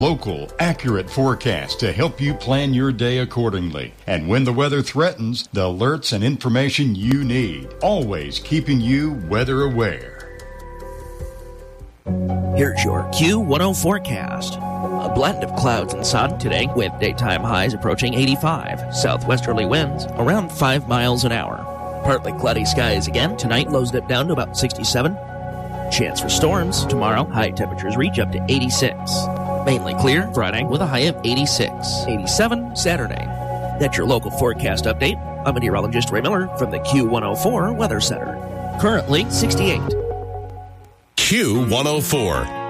Local, accurate forecast to help you plan your day accordingly. And when the weather threatens, the alerts and information you need. Always keeping you weather aware. Here's your Q10 forecast. A blend of clouds and sun today with daytime highs approaching 85. Southwesterly winds around 5 miles an hour. Partly cloudy skies again. Tonight lows dip down to about 67. Chance for storms. Tomorrow, high temperatures reach up to 86. Mainly clear Friday with a high of 86. 87 Saturday. That's your local forecast update. I'm meteorologist Ray Miller from the Q104 Weather Center. Currently 68. Q104.